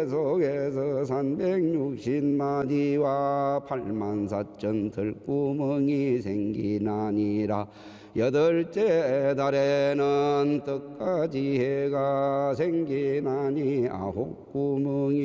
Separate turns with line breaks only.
계속해서 360마디와 8만4천 들구멍이 생기나니라. 여덟째 달에는 떡가지 해가 생기나니 9구멍이